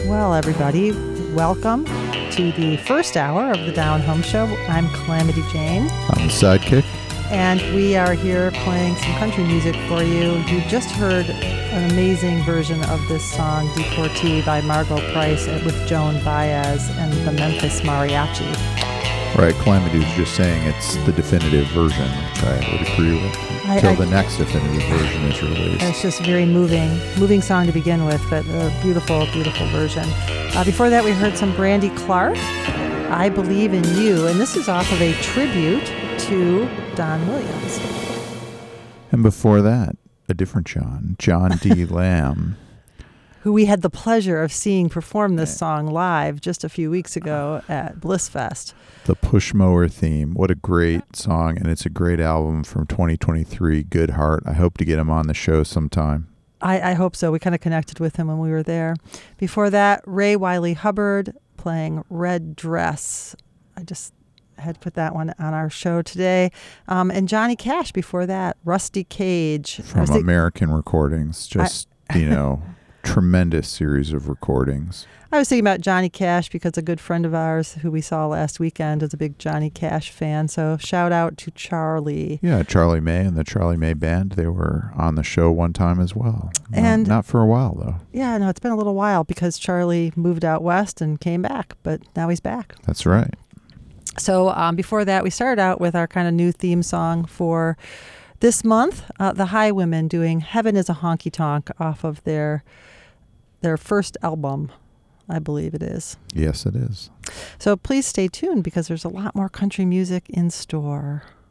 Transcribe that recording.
Well, everybody, welcome to the first hour of the Down Home Show. I'm Calamity Jane. I'm the sidekick. And we are here playing some country music for you. You just heard an amazing version of this song, Deportee by Margot Price with Joan Baez and the Memphis Mariachi. Right, Calamity was just saying it's the definitive version, which I would agree with, until the next definitive version is released. It's just a very moving song to begin with, but a beautiful, beautiful version. Before that, we heard some Brandy Clark, I Believe in You, and this is off of a tribute to Don Williams. And before that, a different John D. Lamb, who we had the pleasure of seeing perform this song live just a few weeks ago at Blissfest. The Push Mower theme. What a great song, and it's a great album from 2023, Good Heart. I hope to get him on the show sometime. I hope so. We kind of connected with him when we were there. Before that, Ray Wiley Hubbard playing Red Dress. I just had put that one on our show today. And Johnny Cash before that, Rusty Cage. From American Recordings. Tremendous series of recordings. I was thinking about Johnny Cash because a good friend of ours who we saw last weekend is a big Johnny Cash fan. So shout out to Charlie. Yeah, Charlie May and the Charlie May Band. They were on the show one time as well. And not for a while, though. Yeah, no, it's been a little while because Charlie moved out west and came back, but now he's back. That's right. So before that, we started out with our kind of new theme song for this month, the Highwomen doing Heaven is a Honky Tonk off of their first album, I believe it is. Yes, it is. So please stay tuned because there's a lot more country music in store.